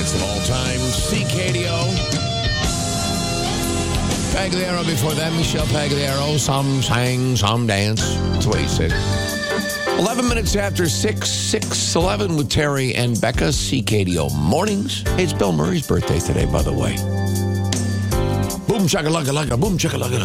hits of all time. CKDO. Pagliaro before that, Michelle Pagliaro. Some sang, some dance. That's what he said. 11 minutes after 6:11 with Terry and Becca, CKDO Mornings. Hey, it's Bill Murray's birthday today, by the way. Boom chakalaka, boom chakalaka.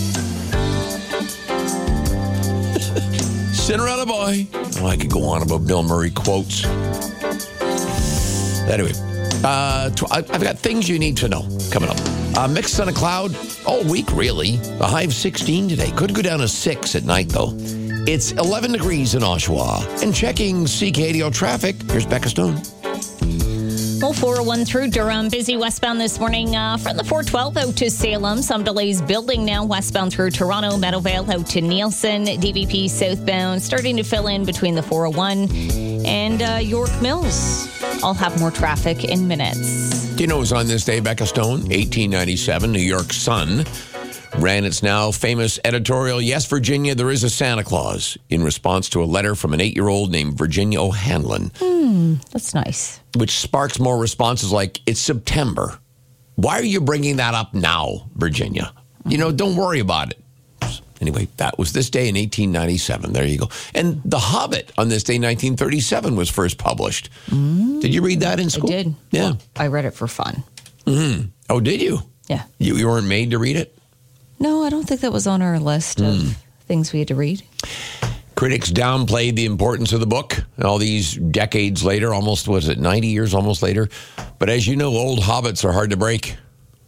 Cinderella boy. Oh, I could go on about Bill Murray quotes. Anyway, I've got things you need to know coming up. Mixed sun and cloud all week, really. A high of 16 today. Could go down to 6 at night, though. It's 11 degrees in Oshawa. And checking CKDO traffic, here's Becca Stone. Well, 401 through Durham. Busy westbound this morning from the 412 out to Salem. Some delays building now westbound through Toronto, Meadowvale out to Nielsen. DVP southbound starting to fill in between the 401 and York Mills. I'll have more traffic in minutes. Do you know it was on this day, Becca Stone? 1897, New York Sun ran its now famous editorial, "Yes, Virginia, there is a Santa Claus," in response to a letter from an 8-year-old named Virginia O'Hanlon. That's nice. Which sparks more responses like, "It's September. Why are you bringing that up now, Virginia? You know, don't worry about it." Anyway, that was this day in 1897. There you go. And The Hobbit on this day, 1937, was first published. Did you read that in school? I did. Yeah. Well, I read it for fun. Oh, did you? Yeah. You weren't made to read it? No, I don't think that was on our list of things we had to read. Critics downplayed the importance of the book all these decades later, almost, 90 years almost later. But as you know, old hobbits are hard to break.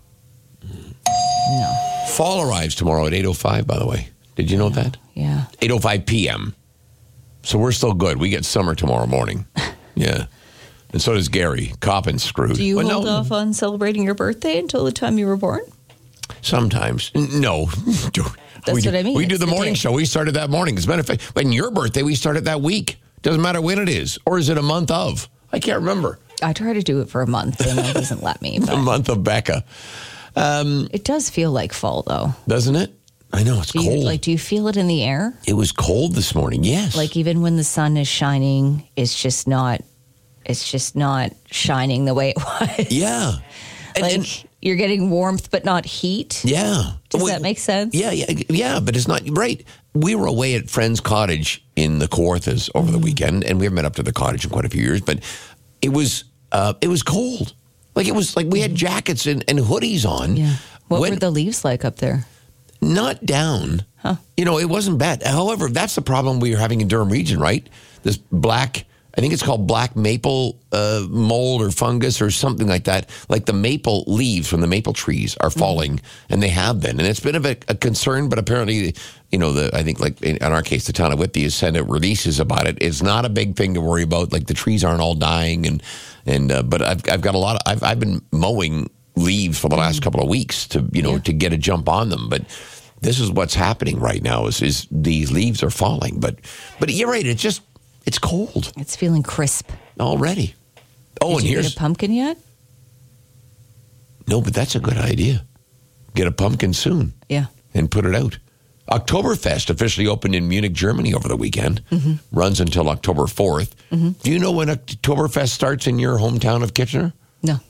No. Fall arrives tomorrow at 8:05, by the way. Did you know that? Yeah. 8:05 p.m. So we're still good. We get summer tomorrow morning. Yeah. And so does Gary. Coppin's screwed. Do you hold off on celebrating your birthday until the time you were born? Sometimes. No. That's what I mean. We do It's the morning show. We started that morning. As a matter of fact, when your birthday, we started that week. Doesn't matter when it is. Or is it a month of? I can't remember. I try to do it for a month, and it doesn't let me. A month of Becca. It does feel like fall, though. Doesn't it? I know, it's cold. Do you feel it in the air? It was cold this morning, yes. Like even when the sun is shining, it's just not shining the way it was. Yeah. You're getting warmth, but not heat. Yeah. Does that make sense? Yeah, but it's not right. We were away at Friend's Cottage in the Kawarthas over the weekend, and we haven't been up to the cottage in quite a few years, but it was cold. Like it was like we had jackets and hoodies on. Yeah. What were the leaves like up there? Not down. Huh. You know, it wasn't bad. However, that's the problem we are having in Durham region, right? This black, I think it's called black maple mold or fungus or something like that. Like the maple leaves from the maple trees are falling, and they have been. And it's been a concern, but apparently, you know, I think like in our case, the town of Whitby has sent out releases about it. It's not a big thing to worry about. Like the trees aren't all dying, but I've got a lot of, I've been mowing leaves for the last couple of weeks to get a jump on them. But this is what's happening right now is these leaves are falling. But you're right. It's cold. It's feeling crisp already. Oh, Did you get a pumpkin yet? No, but that's a good idea. Get a pumpkin soon. Yeah. And put it out. Oktoberfest officially opened in Munich, Germany over the weekend. Runs until October 4th. Do you know when Oktoberfest starts in your hometown of Kitchener? No.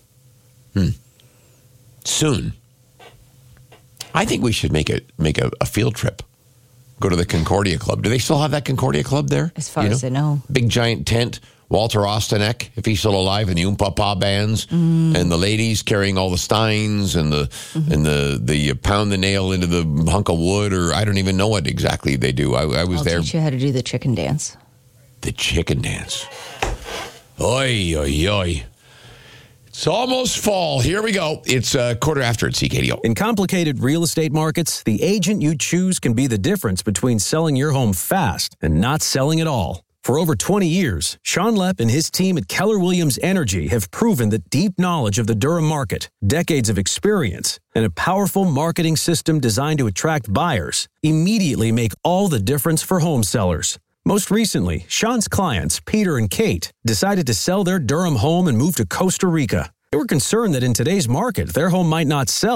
Soon. I think we should make a field trip. Go to the Concordia Club. Do they still have that Concordia Club there? As far as I know. Big giant tent. Walter Ostanek, if he's still alive, and the Oompah bands, and the ladies carrying all the steins and the pound the nail into the hunk of wood, or I don't even know what exactly they do. I was there. I'll teach you how to do the chicken dance. The chicken dance. Oi, oi, oi. It's almost fall. Here we go. It's quarter after at CKDO. In complicated real estate markets, the agent you choose can be the difference between selling your home fast and not selling at all. For over 20 years, Sean Lepp and his team at Keller Williams Energy have proven that deep knowledge of the Durham market, decades of experience, and a powerful marketing system designed to attract buyers immediately make all the difference for home sellers. Most recently, Sean's clients, Peter and Kate, decided to sell their Durham home and move to Costa Rica. They were concerned that in today's market, their home might not sell.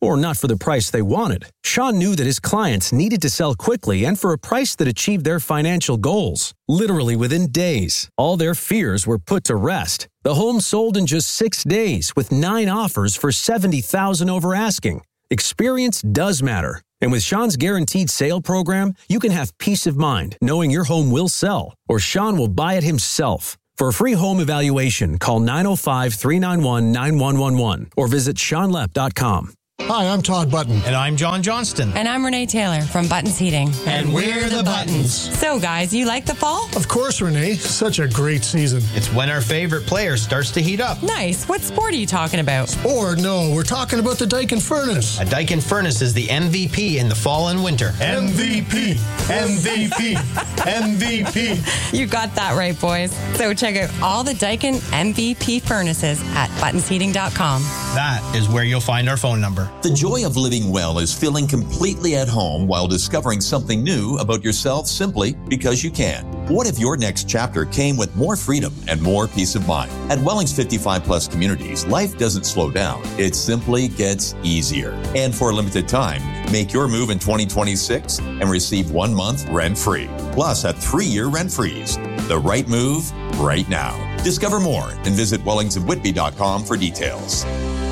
or not for the price they wanted. Sean knew that his clients needed to sell quickly and for a price that achieved their financial goals. Literally within days, all their fears were put to rest. The home sold in just 6 days with 9 offers for $70,000 over asking. Experience does matter. And with Sean's Guaranteed Sale program, you can have peace of mind knowing your home will sell or Sean will buy it himself. For a free home evaluation, call 905-391-9111 or visit SeanLepp.com. Hi, I'm Todd Button. And I'm John Johnston. And I'm Renee Taylor from Buttons Heating. And we're the Buttons. So, guys, you like the fall? Of course, Renee. Such a great season. It's when our favorite player starts to heat up. Nice. What sport are you talking about? Or, no, we're talking about the Daikin Furnace. A Daikin Furnace is the MVP in the fall and winter. MVP. MVP. MVP. You got that right, boys. So check out all the Daikin MVP furnaces at buttonsheating.com. That is where you'll find our phone number. The joy of living well is feeling completely at home while discovering something new about yourself simply because you can. What if your next chapter came with more freedom and more peace of mind? At Welling's 55 Plus Communities, life doesn't slow down. It simply gets easier. And for a limited time, make your move in 2026 and receive 1 month rent-free. Plus a 3-year rent-freeze. The right move right now. Discover more and visit wellingsofwhitby.com for details.